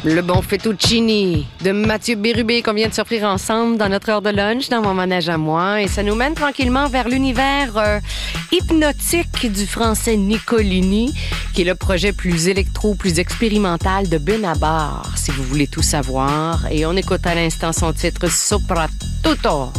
Le bon fettuccini de Mathieu Bérubé qu'on vient de s'offrir ensemble dans notre heure de lunch dans Mon manège à moi. Et ça nous mène tranquillement vers l'univers hypnotique du français Nicolini, qui est le projet plus électro, plus expérimental de Benabar, si vous voulez tout savoir. Et on écoute à l'instant son titre Soprattutto.